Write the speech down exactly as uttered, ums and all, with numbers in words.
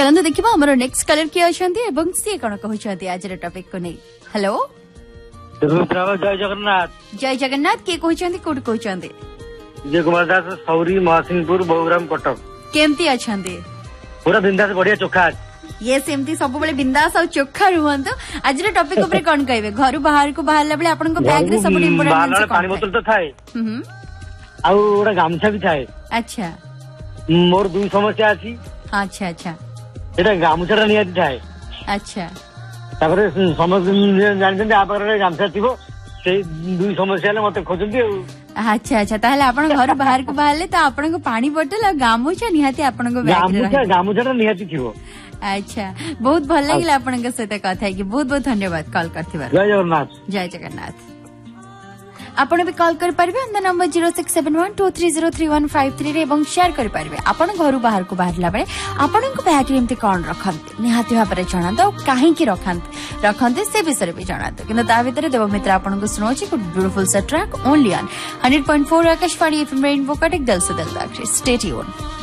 चलते देखा आम नेक्स्ट कलर किए अच्छा सी कौन कहते आज टॉपिक को नहीं। हेलो जय जगन्नाथ। जय जगन्नाथ किए कहते कौट कहते विजय कुमार दास सौरी महासिंहपुर बहुग्राम कटक। केमती अच्छा पूरा बिंदास बढ़िया चोखा। ये सेमती सब बेले बिंदास और चोखा रुहंतु। आज टॉपिक ऊपर कौन कहबे घर बाहर को बाहरला बेले आपन को बैग रे सब इम्पोर्टेंट पानी बोतल तो थाए हम्म आ ओडा गामछा भी थाए। अच्छा मोर दुई समस्या अछि। अच्छा अच्छा एटा गामछाटा नियाती थाए। अच्छा तापर समस्त जानते आप गामछा थिबो से दुई समस्या ले मते खोजंती। अच्छा अच्छा ताहले आपण घर बाहर को बाहरले तो आपण को पानी बोतल और गामछा निहाती आपण को बैग रे गामछा गामछाटा नियाती थिबो। अच्छा बहुत भल लगे आपन के सहित कथा है कि बहुत बहुत धन्यवाद कॉल करथिबार। जय जगन्नाथ। जय जगन्नाथ। आपण भी कॉल कर पारबे on the number zero six seven one two three zero three one five three रे एवं शेयर कर पारबे आपण घर बाहर को बाहरला बेले आपण को बैग रे एमते कोन रखंत निहाती भाबरे जणातो काहे की रखंत रखंत से विषय भी जणातो किंतु ता भीतर देवमित्र आपण को सुनोची गुड ब्यूटीफुल सा track only on hundred point four Akashvani FM rainbow Cuttack दिल से दिल तक स्टे ट्यून्ड।